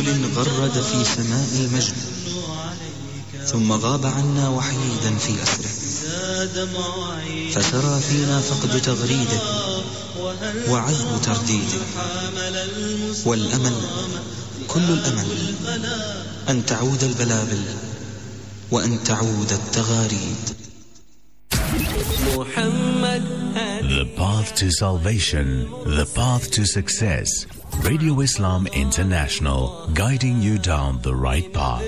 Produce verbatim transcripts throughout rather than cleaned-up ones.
كبلبل غرد في سماء المجد ثم غاب عنا وحيدا في أسره، فترى فينا فقد تغريده وعذب ترديده، والأمل كل الأمل أن تعود البلابل وأن تعود التغاريد. The path to salvation, the path to success. Radio Islam International, guiding you down the right path.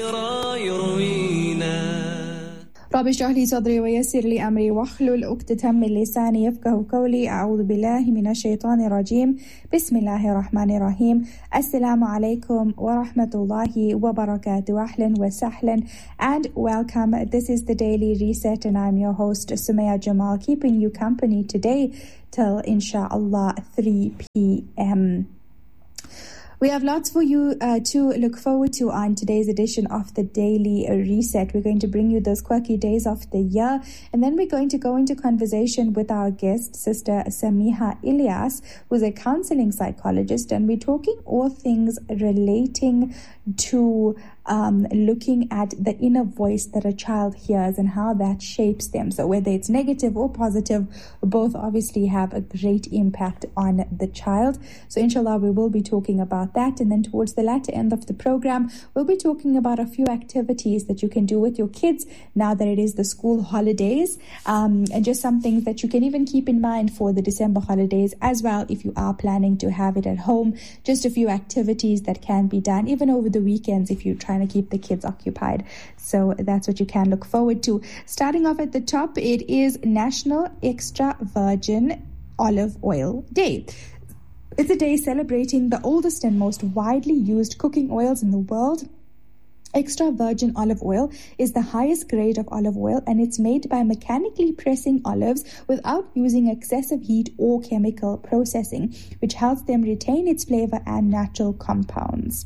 رب اشرح لي صدري ويسر لي أمري واحلل عقدة من لساني يفقهوا قولي. أعوذ بالله من الشيطان الرجيم. بسم الله الرحمن الرحيم. السلام عليكم ورحمة الله وبركاته. أهلا وسهلا and welcome. This is the Daily Reset and I'm your host Sumaya Jamal, keeping you company today till inshallah three p.m. We have lots for you uh, to look forward to on today's edition of the Daily Reset. We're going to bring you those quirky days of the year, and then we're going to go into conversation with our guest, Sister Samiha Ilyas, who's a counseling psychologist, and we're talking all things relating to um, looking at the inner voice that a child hears and how that shapes them. So whether it's negative or positive, both obviously have a great impact on the child. So inshallah, we will be talking about that. And then towards the latter end of the program, we'll be talking about a few activities that you can do with your kids now that it is the school holidays, um, and just some things that you can even keep in mind for the December holidays as well if you are planning to have it at home. Just a few activities that can be done even over the weekends if you're trying to keep the kids occupied. So that's what you can look forward to. Starting off at the top, it is National Extra Virgin Olive Oil Day. It's a day celebrating the oldest and most widely used cooking oils in the world. Extra virgin olive oil is the highest grade of olive oil, and it's made by mechanically pressing olives without using excessive heat or chemical processing, which helps them retain its flavor and natural compounds.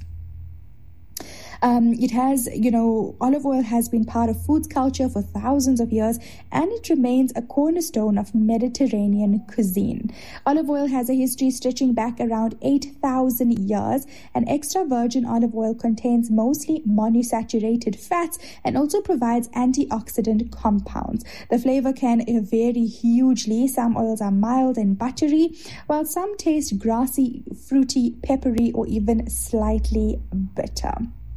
Um, it has, you know, olive oil has been part of food culture for thousands of years, and it remains a cornerstone of Mediterranean cuisine. Olive oil has a history stretching back around eight thousand years, and extra virgin olive oil contains mostly monounsaturated fats and also provides antioxidant compounds. The flavor can vary hugely. Some oils are mild and buttery, while some taste grassy, fruity, peppery, or even slightly bitter.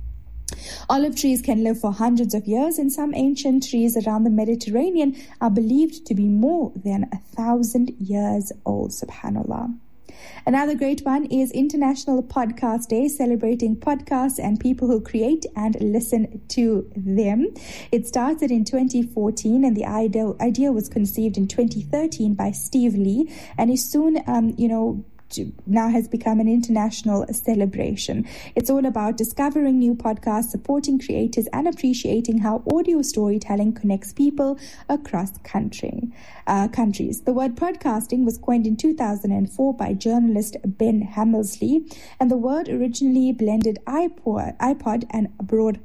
Olive trees can live for hundreds of years, and some ancient trees around the Mediterranean are believed to be more than a thousand years old. Subhanallah. Another great one is International Podcast Day, celebrating podcasts and people who create and listen to them. It started in twenty fourteen, and the idea, idea was conceived in twenty thirteen by Steve Lee, and is soon, um, you know, now has become an international celebration. It's all about discovering new podcasts, supporting creators, and appreciating how audio storytelling connects people across country, uh, countries. The word podcasting was coined in two thousand four by journalist Ben Hammersley, and the word originally blended iPod, iPod and broadcasting.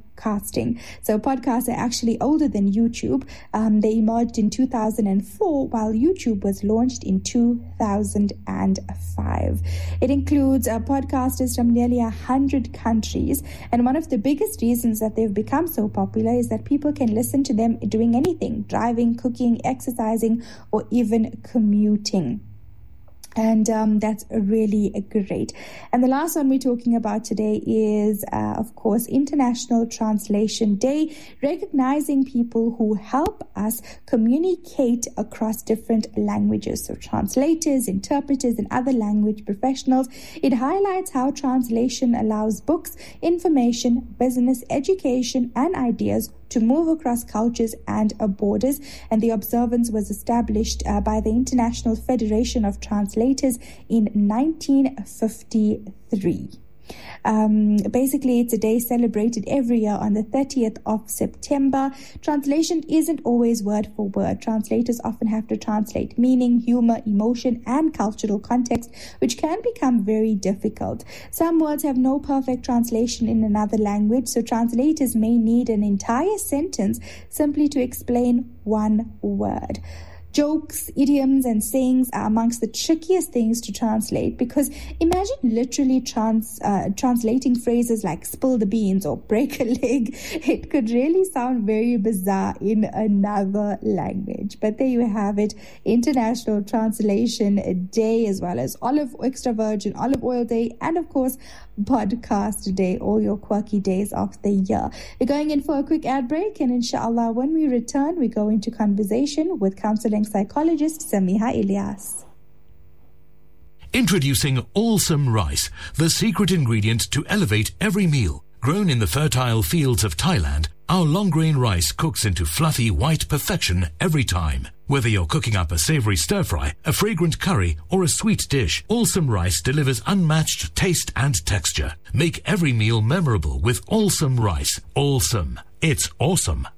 So podcasts are actually older than YouTube. Um, they emerged in two thousand four, while YouTube was launched in two thousand five. It includes uh, podcasters from nearly one hundred countries, and one of the biggest reasons that they've become so popular is that people can listen to them doing anything: driving, cooking, exercising, or even commuting. And um, that's really great. And the last one we're talking about today is, uh, of course, International Translation Day, recognizing people who help us communicate across different languages. So translators, interpreters, and other language professionals. It highlights how translation allows books, information, business, education, and ideas to move across cultures and uh, borders. And the observance was established uh, by the International Federation of Translators in nineteen fifty-three. Um, basically, it's a day celebrated every year on the thirtieth of September. Translation isn't always word for word. Translators often have to translate meaning, humor, emotion, and cultural context, which can become very difficult. Some words have no perfect translation in another language, so translators may need an entire sentence simply to explain one word. Jokes, idioms, and sayings are amongst the trickiest things to translate, because imagine literally trans, uh, translating phrases like spill the beans or break a leg. It could really sound very bizarre in another language. But there you have it, International Translation Day, as well as olive extra virgin olive oil day, and of course podcast day, all your quirky days of the year. We're going in for a quick ad break, and inshallah when we return we go into conversation with counseling psychologist Samiha Ilyas. Introducing Allsome Rice, the secret ingredient to elevate every meal. Grown in the fertile fields of Thailand, our long-grain rice cooks into fluffy white perfection every time. Whether you're cooking up a savory stir-fry, a fragrant curry, or a sweet dish, Allsome Rice delivers unmatched taste and texture. Make every meal memorable with Allsome Rice. Allsome. It's awesome.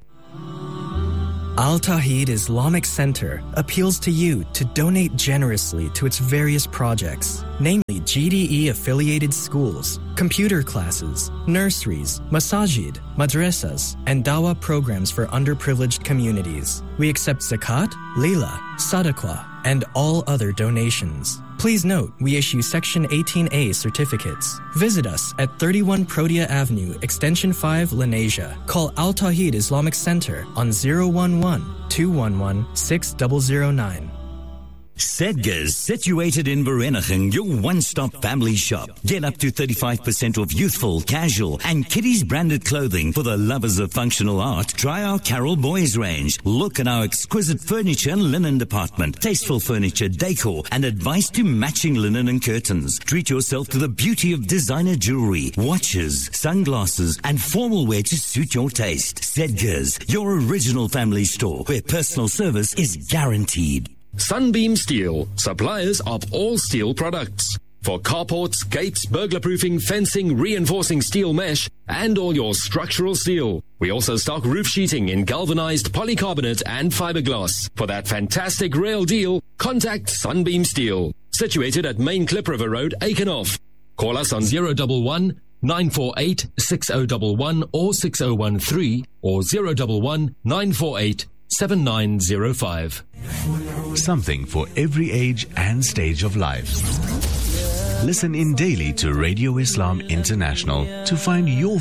Al Tawheed Islamic Center appeals to you to donate generously to its various projects, namely G D E-affiliated schools, computer classes, nurseries, masajid, madrasas, and dawah programs for underprivileged communities. We accept zakat, lila, sadaqah, and all other donations. Please note, we issue Section eighteen A certificates. Visit us at thirty-one Protea Avenue, Extension five, Lenasia. Call Al Tawheed Islamic Center on zero one one, two one one, six zero zero nine. Sedgars, situated in Vereeniging, your one-stop family shop. Get up to thirty-five percent off youthful, casual, and kiddies branded clothing for the lovers of functional art. Try our Carol Boys range. Look at our exquisite furniture and linen department. Tasteful furniture, decor, and advice to matching linen and curtains. Treat yourself to the beauty of designer jewelry, watches, sunglasses, and formal wear to suit your taste. Sedgars, your original family store, where personal service is guaranteed. Sunbeam Steel, suppliers of all steel products. For carports, gates, burglar-proofing, fencing, reinforcing steel mesh, and all your structural steel. We also stock roof sheeting in galvanized polycarbonate and fiberglass. For that fantastic rail deal, contact Sunbeam Steel. Situated at Main Clip River Road, Aikenhoff. Call us on zero one one, nine four eight, six zero one one or six zero one three or zero one one, nine four eight, seven nine zero five. Something for every age and stage of life. Listen in daily to Radio Islam International to find your